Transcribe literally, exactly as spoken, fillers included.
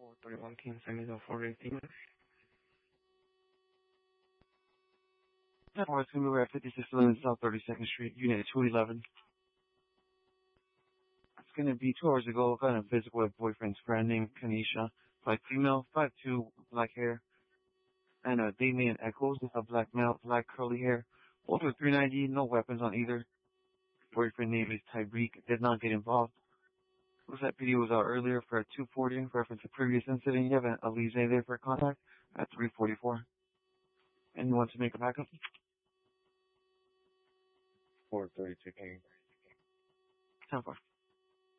four thirty-one King San Miguel for eighteen. ten four, it's gonna be at fifty-six eleven South thirty-second Street, Unit two eleven. It's gonna be two hours ago, got a visit with boyfriend's friend named Kanisha, like female, five two, black hair, and a date named Echoes, a black male, black curly hair. Both were three ninety, no weapons on either. Boyfriend name is Tyreek, did not get involved. Looks like video was out earlier for two forty, reference to previous incident. You have an Alize there for contact at three forty-four. And you want to make a backup? four thirty-two King. ten four.